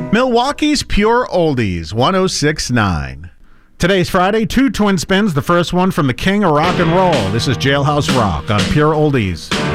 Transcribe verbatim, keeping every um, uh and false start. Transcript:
Milwaukee's Pure Oldies, one oh six point nine. Today's Friday, two twin spins. The first one from the king of rock and roll. This is Jailhouse Rock on Pure Oldies.